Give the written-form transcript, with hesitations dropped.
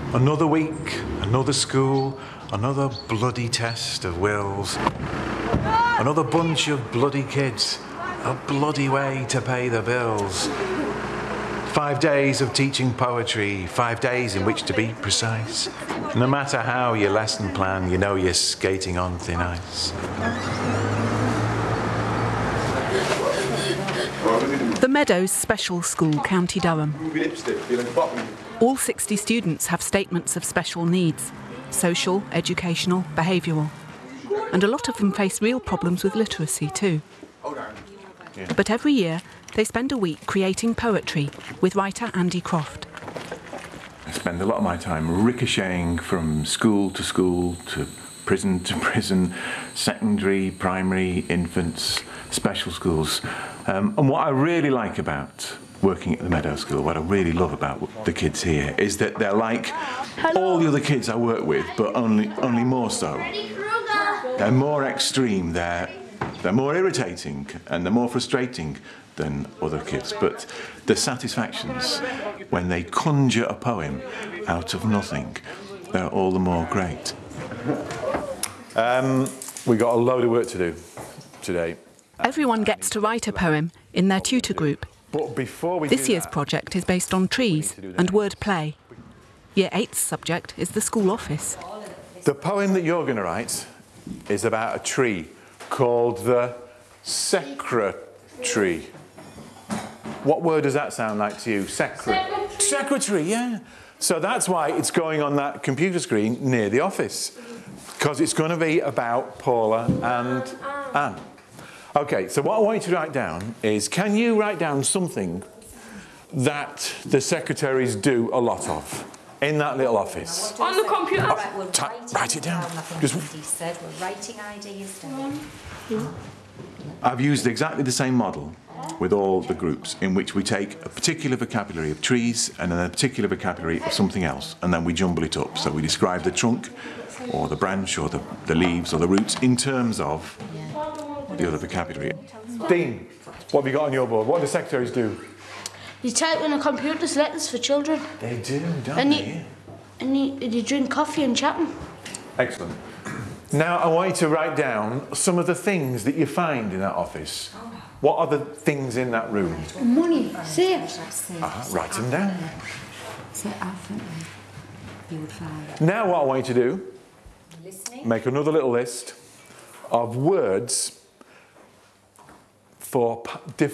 Another week, another school, another bloody test of wills. Another bunch of bloody kids, a bloody way to pay the bills. 5 days of teaching poetry, 5 days in which to be precise. No matter how your lesson plan, you know you're skating on thin ice. The Meadows Special School, County Durham. All 60 students have statements of special needs: social, educational, behavioural. And a lot of them face real problems with literacy too. But every year, they spend a week creating poetry with writer Andy Croft. I spend a lot of my time ricocheting from school to prison, secondary, primary, infants, special schools. And what I really like about working at the Meadows School, what I really love about the kids here, is that they're like all the other kids I work with, but only more so. They're more extreme, they're more irritating, and they're more frustrating than other kids. But the satisfactions when they conjure a poem out of nothing, they're all the more great. We got a load of work to do today. Everyone gets to write a poem in their tutor group. But before we This year's project is based on trees and word play. Year 8's subject is the school office. The poem that you're going to write is about a tree called the secretary. What word does that sound like to you? Secretary, yeah. So that's why it's going on that computer screen near the office, because it's going to be about Paula and Anne. Okay, so what I want you to write down is, can you write down something that the secretaries do a lot of in that little office? On the computer? Write it down. Just said we're writing ideas down. I've used exactly the same model with all the groups, in which we take a particular vocabulary of trees and then a particular vocabulary of something else, and then we jumble it up. So we describe the trunk or the branch or the leaves or the roots in terms of the other vocabulary. Dean, what have you got on your board? What do the secretaries do? You type in a computer's letters for children. They do, don't they? And you drink coffee and chatting. Excellent. Now I want you to write down some of the things that you find in that office. What are the things in that room? Money, safe. Write them down. Now what I want you to do, make another little list of words for different